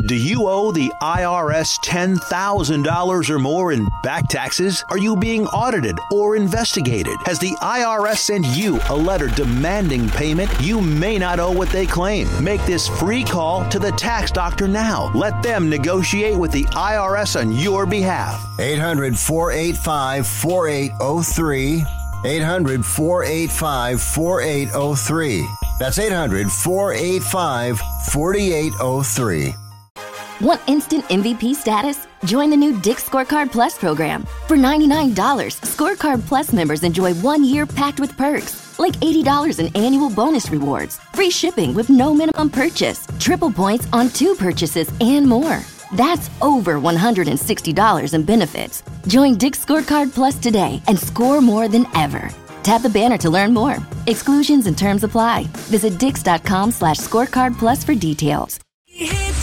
Do you owe the IRS $10,000 or more in back taxes? Are you being audited or investigated? Has the IRS sent you a letter demanding payment? You may not owe what they claim. Make this free call to the tax doctor now. Let them negotiate with the IRS on your behalf. 800-485-4803. 800-485-4803. That's 800-485-4803. Want instant MVP status? Join the new Dick's Scorecard Plus program. For $99, Scorecard Plus members enjoy 1 year packed with perks, like $80 in annual bonus rewards, free shipping with no minimum purchase, triple points on 2 purchases, and more. That's over $160 in benefits. Join Dick's Scorecard Plus today and score more than ever. Tap the banner to learn more. Exclusions and terms apply. Visit Dix.com/scorecard plus for details.